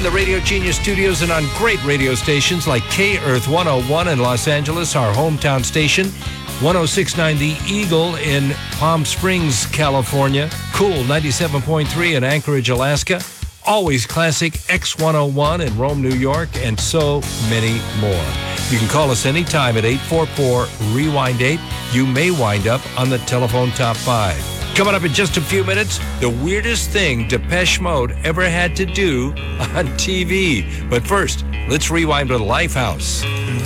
the Radio Genius studios and on great radio stations like K-Earth 101 in Los Angeles, our hometown station, 106.9 The Eagle in Palm Springs, California, Cool 97.3 in Anchorage, Alaska, Always Classic X101 in Rome, New York, and so many more. You can call us anytime at 844-REWIND-8. You may wind up on the telephone top 5. Coming up in just a few minutes, the weirdest thing Depeche Mode ever had to do on TV. But first, let's rewind with Lifehouse.